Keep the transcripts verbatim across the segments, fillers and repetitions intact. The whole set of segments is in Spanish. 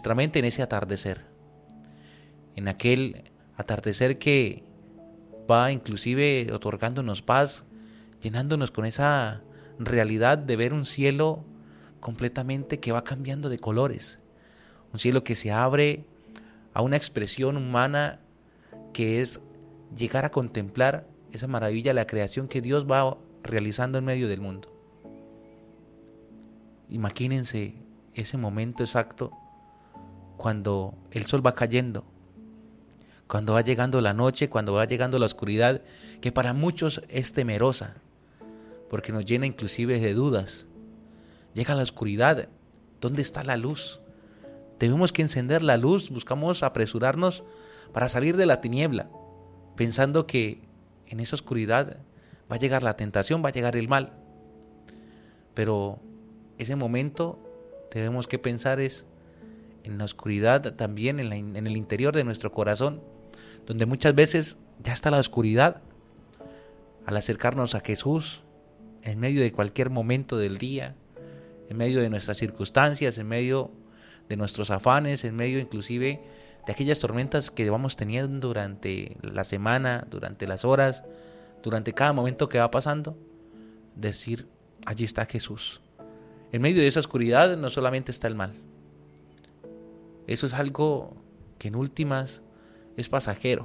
nuestra mente en ese atardecer, en aquel atardecer que va inclusive otorgándonos paz, llenándonos con esa realidad de ver un cielo completamente que va cambiando de colores, un cielo que se abre a una expresión humana que es llegar a contemplar esa maravilla de la creación que Dios va realizando en medio del mundo. Imagínense ese momento exacto cuando el sol va cayendo, cuando va llegando la noche, cuando va llegando la oscuridad, que para muchos es temerosa, porque nos llena inclusive de dudas. Llega la oscuridad, ¿dónde está la luz? Tenemos que encender la luz, buscamos apresurarnos para salir de la tiniebla, pensando que en esa oscuridad va a llegar la tentación, va a llegar el mal. Pero ese momento tenemos que pensar es en la oscuridad también, en, la, en el interior de nuestro corazón, donde muchas veces ya está la oscuridad. Al acercarnos a Jesús, en medio de cualquier momento del día, en medio de nuestras circunstancias, en medio de nuestros afanes, en medio inclusive de aquellas tormentas que vamos teniendo durante la semana, durante las horas, durante cada momento que va pasando, decir, allí está Jesús. En medio de esa oscuridad no solamente está el mal. Eso es algo que en últimas es pasajero.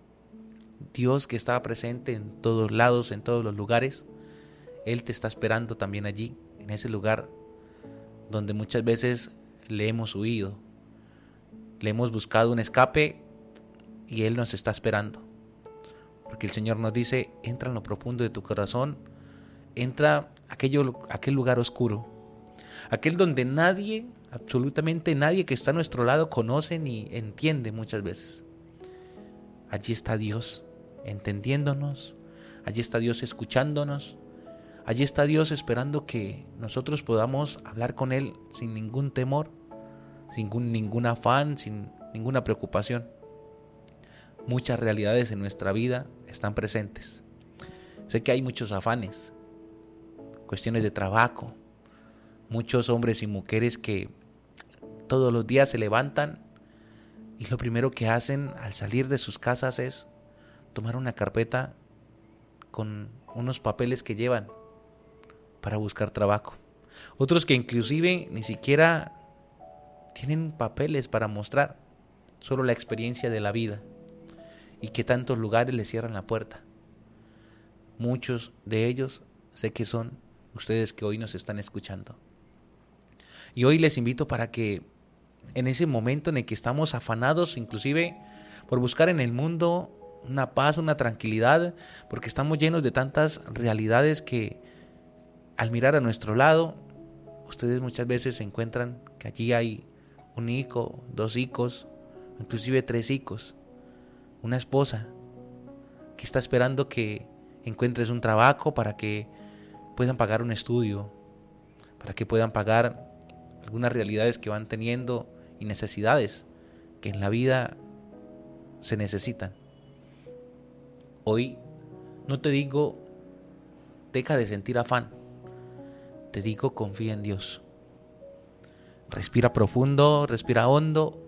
Dios, que está presente en todos lados, en todos los lugares, Él te está esperando también allí, en ese lugar donde muchas veces le hemos huido, le hemos buscado un escape y Él nos está esperando. Porque el Señor nos dice, entra en lo profundo de tu corazón, entra a aquello, aquel lugar oscuro, aquel donde nadie, absolutamente nadie que está a nuestro lado conoce ni entiende muchas veces. Allí está Dios entendiéndonos, allí está Dios escuchándonos, allí está Dios esperando que nosotros podamos hablar con Él sin ningún temor, sin ningún, ningún afán, sin ninguna preocupación. Muchas realidades en nuestra vida están presentes. Sé que hay muchos afanes, cuestiones de trabajo, muchos hombres y mujeres que todos los días se levantan y lo primero que hacen al salir de sus casas es tomar una carpeta con unos papeles que llevan para buscar trabajo. Otros que inclusive ni siquiera tienen papeles para mostrar, solo la experiencia de la vida, y que tantos lugares les cierran la puerta. Muchos de ellos sé que son ustedes que hoy nos están escuchando. Y hoy les invito para que en ese momento en el que estamos afanados, inclusive por buscar en el mundo una paz, una tranquilidad, porque estamos llenos de tantas realidades que al mirar a nuestro lado, ustedes muchas veces se encuentran que allí hay un hijo, dos hijos, inclusive tres hijos, una esposa que está esperando que encuentres un trabajo para que puedan pagar un estudio, para que puedan pagar algunas realidades que van teniendo y necesidades que en la vida se necesitan. Hoy no te digo deja de sentir afán, te digo confía en Dios. Respira profundo, respira hondo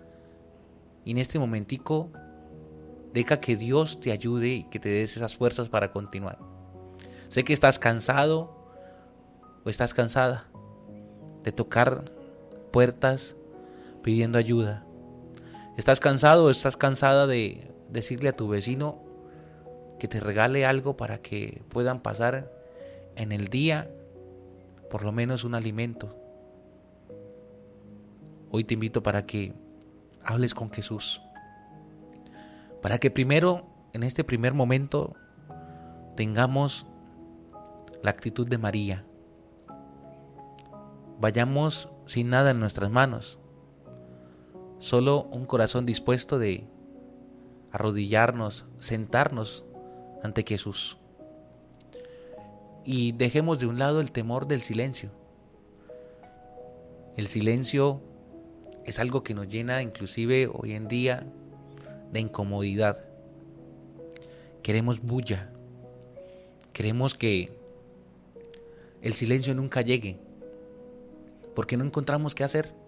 y en este momentico deja que Dios te ayude y que te des esas fuerzas para continuar. Sé que estás cansado o estás cansada de tocar puertas pidiendo ayuda. Estás cansado o estás cansada de decirle a tu vecino que te regale algo para que puedan pasar en el día por lo menos un alimento. Hoy te invito para que hables con Jesús, para que primero, en este primer momento, tengamos la actitud de María. Vayamos sin nada en nuestras manos, solo un corazón dispuesto de arrodillarnos, sentarnos ante Jesús. Y dejemos de un lado el temor del silencio. El silencio es algo que nos llena inclusive hoy en día de incomodidad. Queremos bulla. Queremos que el silencio nunca llegue, porque no encontramos qué hacer.